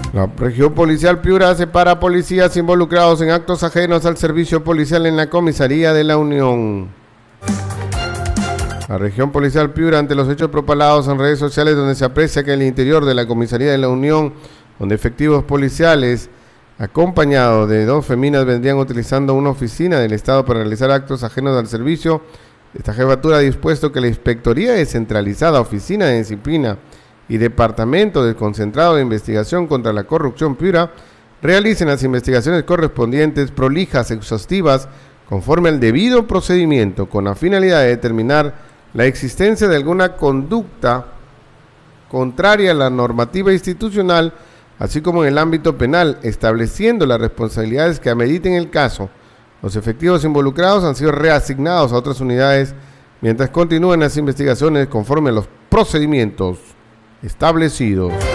La región policial Piura separa policías involucrados en actos ajenos al servicio policial en la comisaría de la Unión. La región policial Piura, ante los hechos propalados en redes sociales donde se aprecia que en el interior de la comisaría de la Unión, donde efectivos policiales acompañados de 2 feminas vendrían utilizando una oficina del Estado para realizar actos ajenos al servicio, esta jefatura ha dispuesto que la Inspectoría Descentralizada, Oficina de Disciplina y Departamento Desconcentrado de Investigación contra la Corrupción Piura realicen las investigaciones correspondientes, prolijas, exhaustivas, conforme al debido procedimiento, con la finalidad de determinar la existencia de alguna conducta contraria a la normativa institucional, así como en el ámbito penal, estableciendo las responsabilidades que ameriten el caso. Los efectivos involucrados han sido reasignados a otras unidades mientras continúan las investigaciones conforme a los procedimientos establecidos.